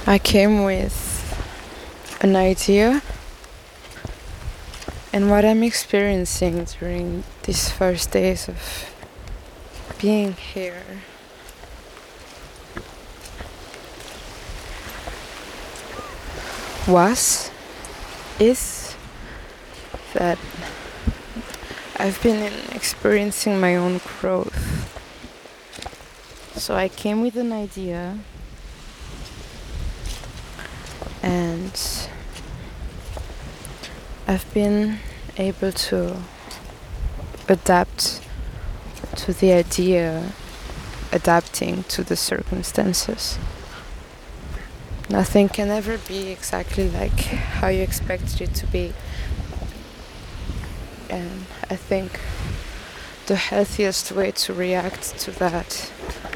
I came with an idea, and what I'm experiencing during these first days of being here is that I've been experiencing my own growth. So I came with an idea, and I've been able to adapt to the idea, adapting to the circumstances. Nothing can ever be exactly like how you expected it to be. And I think the healthiest way to react to that,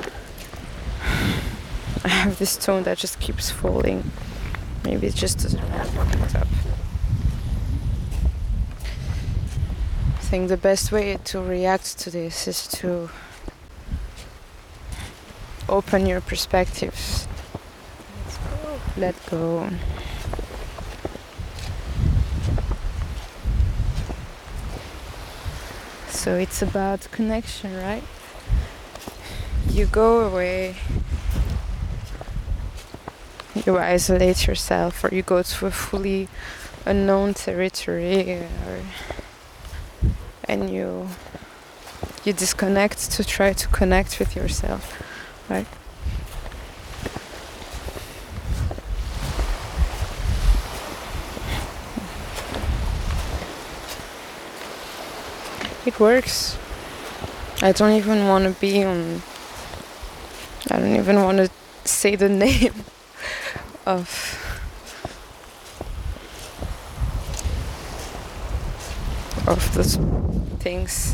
I have this tone that just keeps falling. Maybe it just doesn't want to pick it up. I think the best way to react to this is to open your perspectives. Let go. So it's about connection, right? You go away, you isolate yourself, or you go to a fully unknown territory, and you disconnect to try to connect with yourself, right? It works. I don't even want to say the name of those things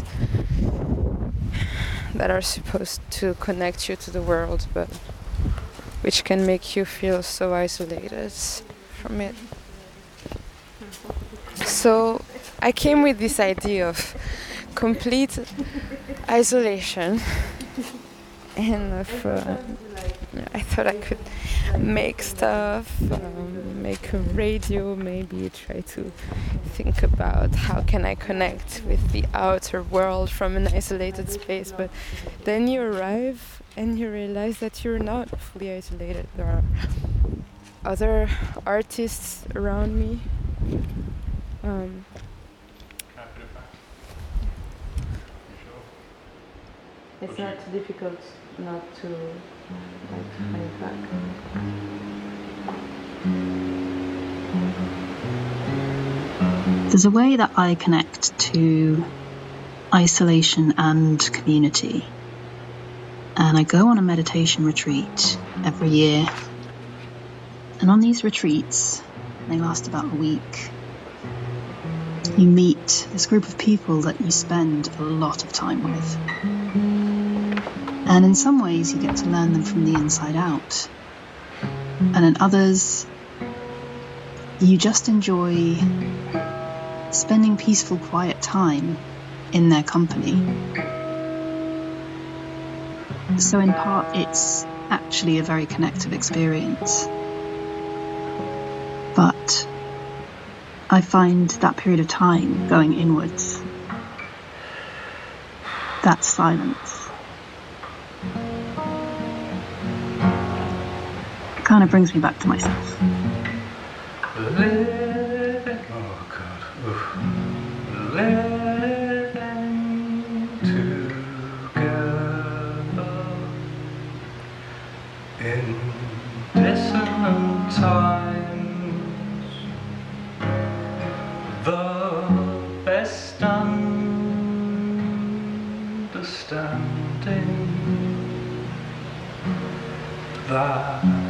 that are supposed to connect you to the world, but which can make you feel so isolated from it. So I came with this idea of complete isolation, and I thought I could make stuff, make a radio, maybe try to think about how can I connect with the outer world from an isolated space. But then you arrive and you realize that you're not fully isolated. There are other artists around me. It's not too difficult not to find back. There's a way that I connect to isolation and community. And I go on a meditation retreat every year. And on these retreats, they last about a week, you meet this group of people that you spend a lot of time with. And in some ways you get to learn them from the inside out. And in others, you just enjoy spending peaceful, quiet time in their company. So in part, it's actually a very connective experience. But I find that period of time going inwards, that silence, kind of brings me back to myself. In dissonant times, the best understanding that